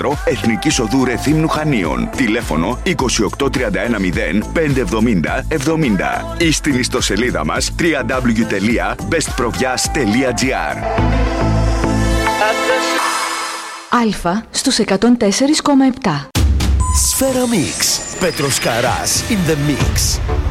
Κέντρο Εθνικής Οδού Ρεθύμνου Χανίων. Τηλέφωνο 28310 570 70 ή στην ιστοσελίδα μας www.bestprovias.gr. Αλφα στους 104,7. Σφαίρα Mix. Πέτρος Καράς in the mix.